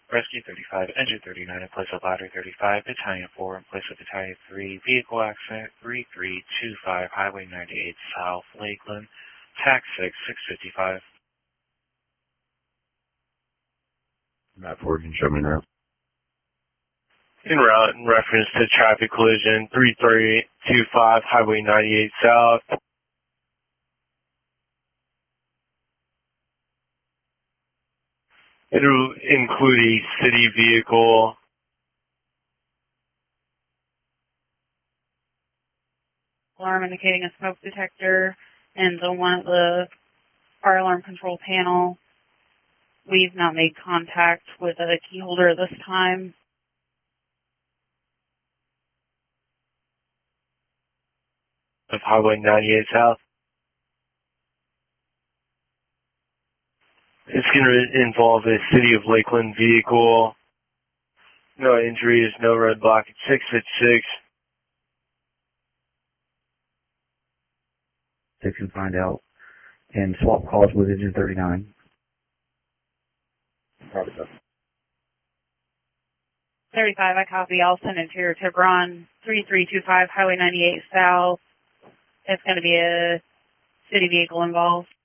Rescue 35, Engine 39, in place of Ladder 35, Battalion 4, in place of Battalion 3, Vehicle Accident 3325, Highway 98 South, Lakeland, Tax 6, 655. Map 4, can you show me en route? En route in reference to traffic collision 3325, Highway 98 South. It'll include a city vehicle. Alarm indicating a smoke detector and zone 1 at the fire alarm control panel. We've not made contact with a key holder this time. Of Highway 98 South. It's going to involve a City of Lakeland vehicle. No injuries, no roadblock at 6 at 6. They can find out and swap calls with Engine 39. Probably so. 35, I copy. I'll send it to your Tiburon 3325, Highway 98 South. It's going to be a city vehicle involved.